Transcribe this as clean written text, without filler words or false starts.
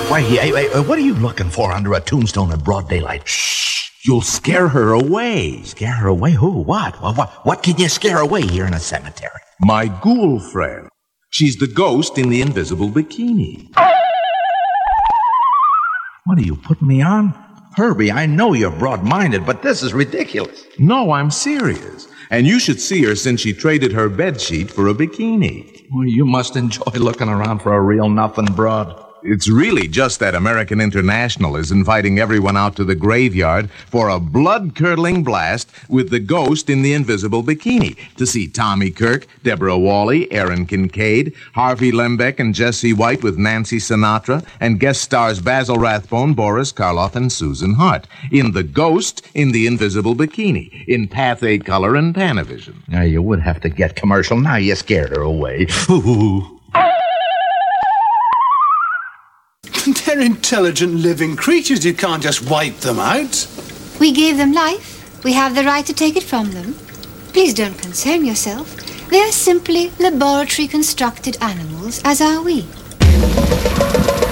What are you looking for under a tombstone in broad daylight? Shh! You'll scare her away. Scare her away? Who? What? What can you scare away here in a cemetery? My ghoul friend. She's the ghost in the invisible bikini. What are you putting me on? Herbie, I know you're broad-minded, but this is ridiculous. No, I'm serious. And you should see her since she traded her bedsheet for a bikini. Well, you must enjoy looking around for a real nothing broad. It's really just that American International is inviting everyone out to the graveyard for a blood-curdling blast with the ghost in the invisible bikini to see Tommy Kirk, Deborah Wally, Aaron Kincaid, Harvey Lembeck and Jesse White with Nancy Sinatra, and guest stars Basil Rathbone, Boris Karloff, and Susan Hart in The Ghost in the Invisible Bikini in Pathé Color and Panavision. Now, you would have to get commercial. Now you scared her away. They're intelligent living creatures. You can't just wipe them out. We gave them life. We have the right to take it from them. Please don't concern yourself. They are simply laboratory-constructed animals, as are we.